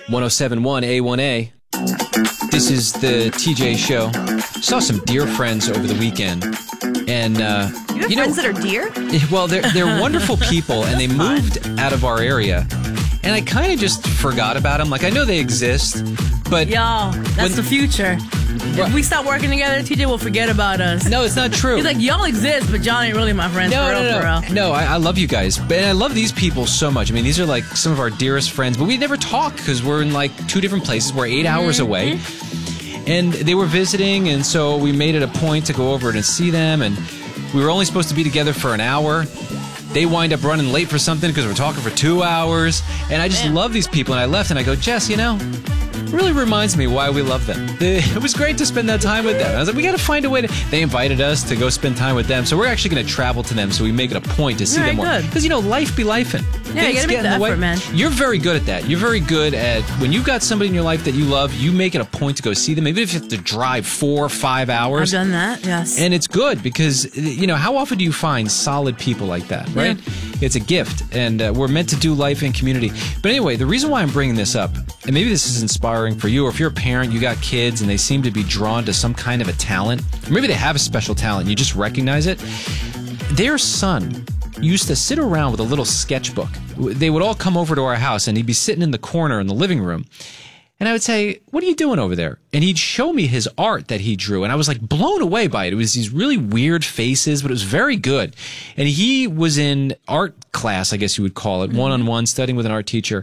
107.1 A1A. This is the TJ Show. Saw some dear friends over the weekend. And, you have friends that are dear? Well, they're wonderful people, and they moved out of our area. And I kind of just forgot about them. Like, I know they exist, but... Y'all, that's the future. If we stop working together, TJ will forget about us. No, it's not true. He's like, y'all exist, but John ain't really my friend. No. No, I love you guys. But I love these people so much. I mean, these are like some of our dearest friends. But we never talk because we're in like two different places. We're 8 hours away. And they were visiting, and so we made it a point to go over and see them. And we were only supposed to be together for an hour. They wind up running late for something because we're talking for 2 hours. And I just love these people. And I left and I go, Jess, it really reminds me why we love them. It was great to spend that time with them. I was like, we got to find a way to... They invited us to go spend time with them. So we're actually going to travel to them so we make it a point to see them more. Because, life be lifing. Yeah, you got to make the effort, man. You're very good at that. You're very good at... When you've got somebody in your life that you love, you make it a point to go see them. Even if you have to drive 4 or 5 hours. I've done that, yes. And it's good because, how often do you find solid people like that, right? Yeah. It's a gift. And we're meant to do life in community. But anyway, the reason why I'm bringing this up, and maybe this is inspiring for you, or if you're a parent, you got kids, and they seem to be drawn to some kind of a talent, or maybe they have a special talent, and you just recognize it. Their son used to sit around with a little sketchbook. They would all come over to our house, and he'd be sitting in the corner in the living room. And I would say, what are you doing over there? And he'd show me his art that he drew. And I was like blown away by it. It was these really weird faces, but it was very good. And he was in art class, I guess you would call it, one-on-one, studying with an art teacher.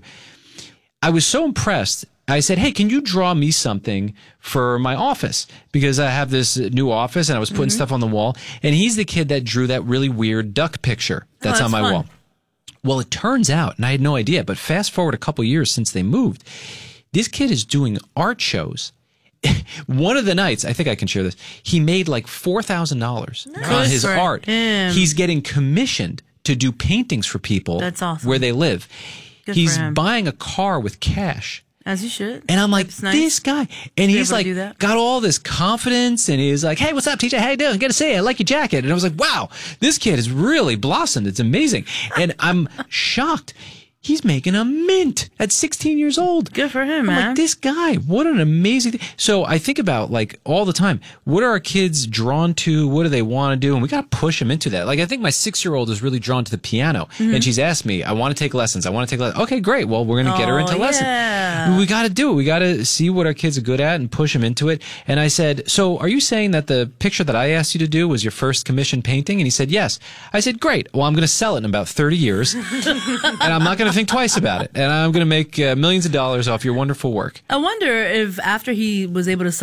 I was so impressed. I said, hey, can you draw me something for my office? Because I have this new office and I was putting stuff on the wall. And he's the kid that drew that really weird duck picture that's on my wall. Well, it turns out, and I had no idea, but fast forward a couple years since they moved, this kid is doing art shows. One of the nights, I think I can share this, he made like $4,000 on his art. He's getting commissioned to do paintings for people. That's awesome. Where they live. Good He's for him. buying a car with cash. As you should. And I'm like, this guy. And he's like, got all this confidence. And he's like, hey, what's up, TJ? How you doing? Good to see you. I like your jacket. And I was like, wow, this kid has really blossomed. It's amazing. And I'm shocked. He's making a mint at 16 years old. Good for him, man. Like, this guy, what an amazing thing. So I think about, like, all the time, what are our kids drawn to? What do they want to do? And we got to push them into that. Like, I think my 6-year-old is really drawn to the piano. And she's asked me, I want to take lessons. Okay, great. Well, we're going to get her into lessons. We got to do it. We got to see what our kids are good at and push them into it. And I said, so are you saying that the picture that I asked you to do was your first commissioned painting? And he said, yes. I said, great. Well, I'm going to sell it in about 30 years. And I'm not going to think twice about it, and I'm going to make millions of dollars off your wonderful work. I wonder if after he was able to